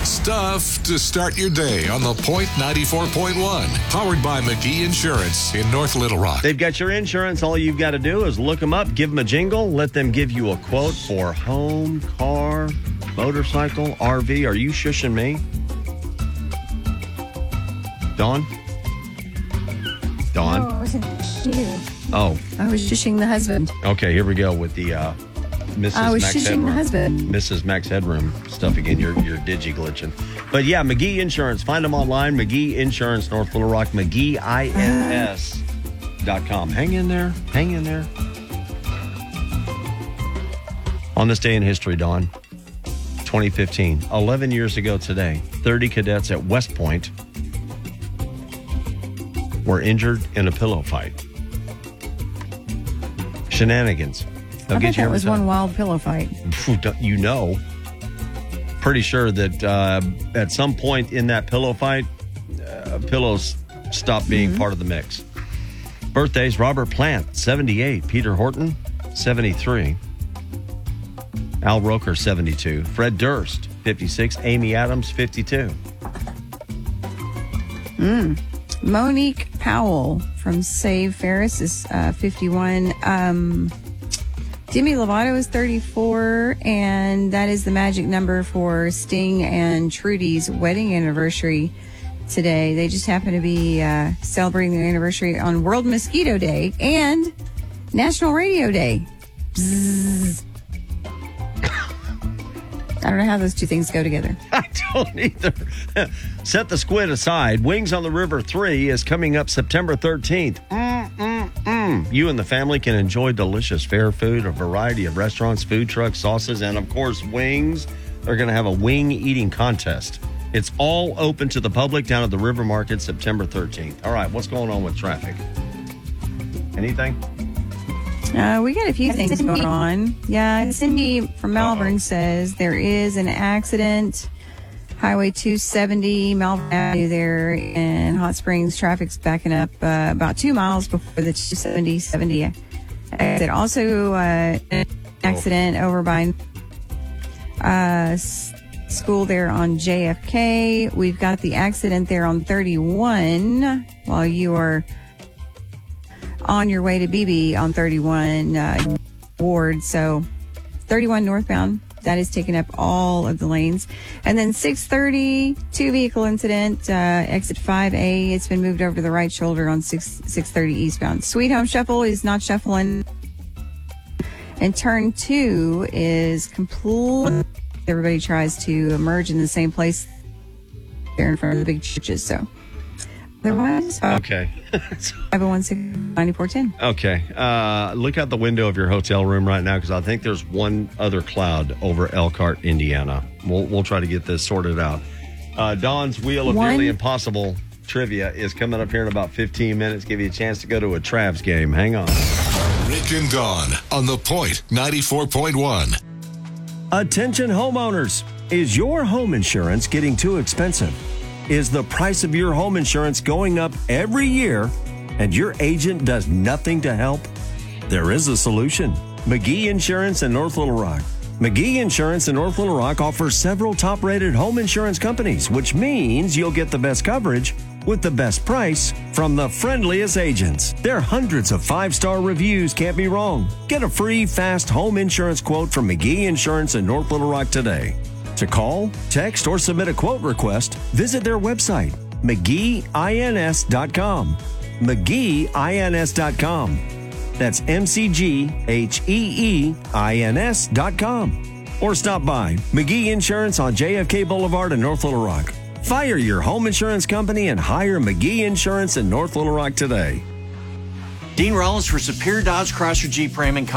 Stuff to start your day on The Point 94.1. Powered by McGee Insurance in North Little Rock. They've got your insurance. All you've got to do is look them up, give them a jingle, let them give you a quote for home, car, motorcycle, RV. Are you shushing me? Dawn? Dawn? No, I wasn't you. Oh. I was shushing the husband. Okay, here we go with the Mrs. I was Max shushing the husband. Mrs. Max Headroom stuff again. You're digi glitching. But yeah, McGee Insurance. Find them online. McGee Insurance, North Little Rock. McGeeINS.com. Hang in there. Hang in there. On this day in history, Dawn, 2015, 11 years ago today, 30 cadets at West Point were injured in a pillow fight. Shenanigans. I bet that was one wild pillow fight. You know. Pretty sure that at some point in that pillow fight, pillows stopped being part of the mix. Birthdays, Robert Plant, 78. Peter Horton, 73. Al Roker, 72. Fred Durst, 56. Amy Adams, 52. Monique Powell from Save Ferris is 51. Demi Lovato is 34, and that is the magic number for Sting and Trudy's wedding anniversary today. They just happen to be celebrating their anniversary on World Mosquito Day and National Radio Day. Bzzz. I don't know how those two things go together. I don't either. Set the squid aside. Wings on the River 3 is coming up September 13th. You and the family can enjoy delicious fair food, a variety of restaurants, food trucks, sauces, and, of course, wings. They're going to have a wing eating contest. It's all open to the public down at the River Market September 13th. All right, what's going on with traffic? Anything? We got a few things going on. Yeah, Cindy from Malvern says there is an accident. Highway 270, Malvern Avenue there in Hot Springs. Traffic's backing up about 2 miles before the 270 exit. Also, an accident over by school there on JFK. We've got the accident there on 31 while you are on your way to BB on 31 Ward. So 31 northbound, that is taking up all of the lanes. And then 630, two vehicle incident, exit 5A. It's been moved over to the right shoulder on 630 eastbound. Sweet Home Shuffle is not shuffling. And turn 2 is complete. Everybody tries to emerge in the same place there in front of the big churches. So otherwise, Okay. 501-694-10. Okay. Look out the window of your hotel room right now because I think there's one other cloud over Elkhart, Indiana. We'll try to get this sorted out. Dawn's Wheel of Nearly Impossible trivia is coming up here in about 15 minutes. Give you a chance to go to a Travs game. Hang on. Rick and Dawn on The Point 94.1. Attention homeowners. Is your home insurance getting too expensive? Is the price of your home insurance going up every year and your agent does nothing to help? There is a solution. McGee Insurance in North Little Rock. McGee Insurance in North Little Rock offers several top-rated home insurance companies, which means you'll get the best coverage with the best price from the friendliest agents. Their hundreds of 5-star reviews can't be wrong. Get a free, fast home insurance quote from McGee Insurance in North Little Rock today. To call, text, or submit a quote request, visit their website, McGeeINS.com. McGeeINS.com. That's McGeeINS.com. Or stop by McGee Insurance on JFK Boulevard in North Little Rock. Fire your home insurance company and hire McGee Insurance in North Little Rock today. Dean Rollins for Superior Dodge Chrysler Jeep Ram and